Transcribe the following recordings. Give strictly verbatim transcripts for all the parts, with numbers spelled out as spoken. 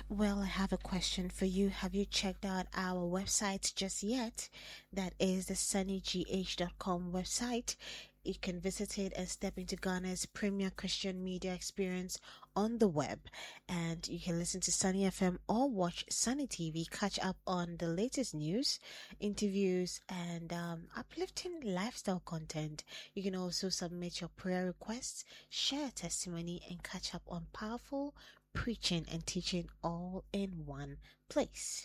Well, I have a question for you. Have you checked out our website just yet? That is the sunny g h dot com website. You can visit it and step into Ghana's premier Christian media experience on the web. And you can listen to Sunny F M or watch Sunny T V, catch up on the latest news, interviews, and um, uplifting lifestyle content. You can also submit your prayer requests, share testimony, and catch up on powerful preaching and teaching all in one place.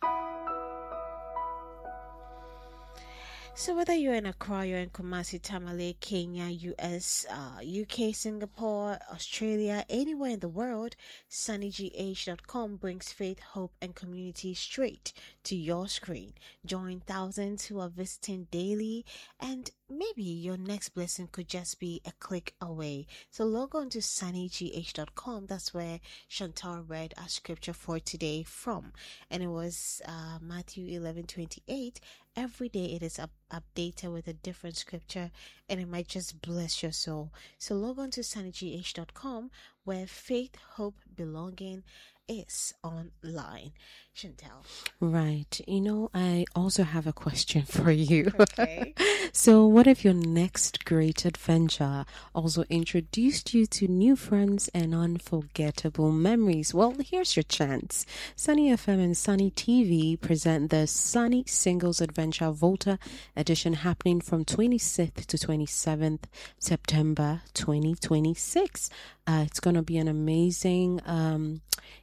So whether you're in Accra, you're in Kumasi, Tamale, Kenya, U S, uh, U K, Singapore, Australia, anywhere in the world, sunny g h dot com brings faith, hope, and community straight to your screen. Join thousands who are visiting daily, and maybe your next blessing could just be a click away. So log on to sunny g h dot com. That's where Chantal read our scripture for today from. And it was uh, Matthew eleven twenty-eight. Every day it is up, updated with a different scripture, and it might just bless your soul. So log on to sunny g h dot com, where faith, hope, belonging is online. Chantal. Right. You know, I also have a question for you. Okay. So what if your next great adventure also introduced you to new friends and unforgettable memories? Well, here's your chance. Sunny F M and Sunny T V present the Sunny Singles Adventure Volta edition, happening from twenty-sixth to twenty-seventh September twenty twenty-six. Uh, it's going to be an amazing um,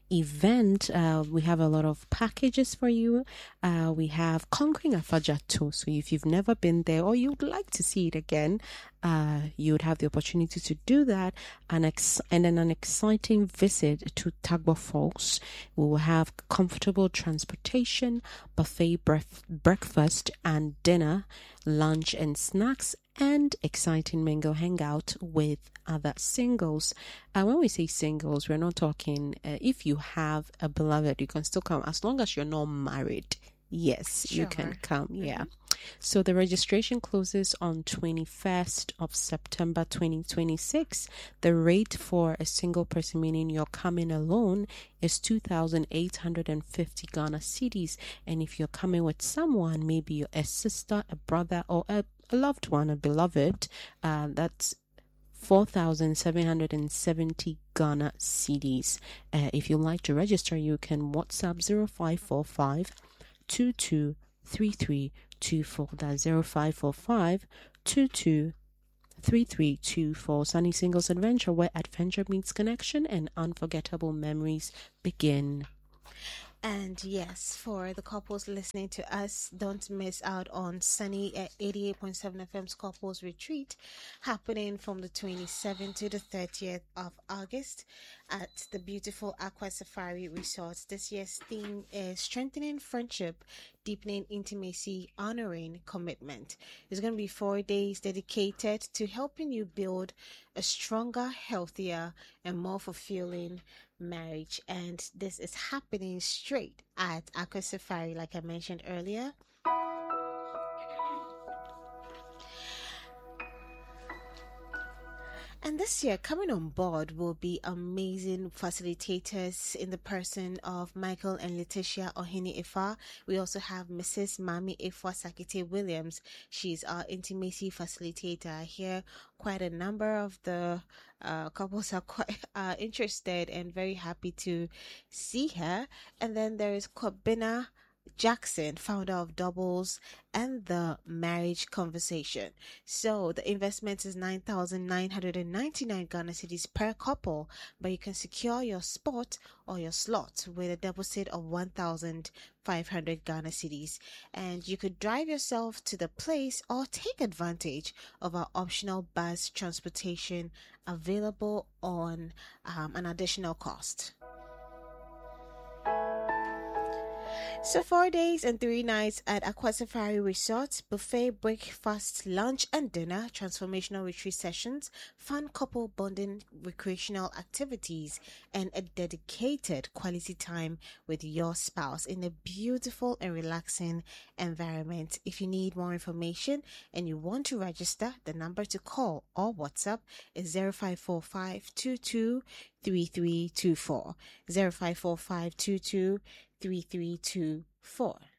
event. Uh, we have a lot of packages for you. Uh, we have Conquering Afajato. So if you've never been there or you'd like to see it again, uh, you would have the opportunity to do that. And, ex- and then an exciting visit to Tagbo Falls. We will have comfortable transportation, buffet bref- breakfast and dinner, lunch and snacks, and exciting mango hangout with other singles. Uh, when we say singles, we're not talking, uh, if you have a beloved, you can still come as long as you're not married. Yes, Sure. you can come. Yeah. Mm-hmm. So the registration closes on twenty-first of September twenty twenty-six. The rate for a single person, meaning you're coming alone, is two thousand eight hundred fifty Ghana cedis. And if you're coming with someone, maybe a sister, a brother, or a, a loved one, a beloved, uh, that's four thousand seven hundred seventy Ghana cedis. Uh, if you'd like to register, you can WhatsApp zero five four five two two three three two four. That's zero five four five two two three three two four. Sunny Singles Adventure, where adventure meets connection and unforgettable memories begin. And yes, for the couples listening to us, don't miss out on Sunny at eighty-eight point seven F M's Couples Retreat, happening from the twenty-seventh to the thirtieth of August at the beautiful Aqua Safari Resort. This year's theme is strengthening friendship, deepening intimacy, honoring commitment. It's going to be four days dedicated to helping you build a stronger, healthier, and more fulfilling marriage. And this is happening straight at Aqua Safari, like I mentioned earlier. And this year, coming on board will be amazing facilitators in the person of Michael and Letitia Ohini Ifa. We also have Missus Mami Ifa Sakite Williams. She's our intimacy facilitator. I hear quite a number of the uh, couples are quite uh, interested and very happy to see her. And then there is Kobina Jackson, founder of Doubles and the Marriage Conversation. So the investment is nine thousand nine hundred ninety-nine Ghana cedis per couple, but you can secure your spot or your slot with a deposit of one thousand five hundred Ghana cedis. And you could drive yourself to the place or take advantage of our optional bus transportation available on um, an additional cost. So four days and three nights at Aqua Safari Resort, buffet, breakfast, lunch and dinner, transformational retreat sessions, fun couple bonding recreational activities, and a dedicated quality time with your spouse in a beautiful and relaxing environment. If you need more information and you want to register, the number to call or WhatsApp is zero five four five two two three three two four, zero five four five two two three three two four.